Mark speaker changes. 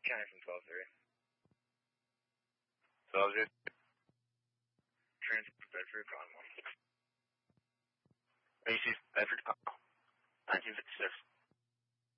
Speaker 1: County from 12-3.
Speaker 2: 12-0.
Speaker 1: Transfer Bedford, Conwell.
Speaker 2: AC Bedford, 1956.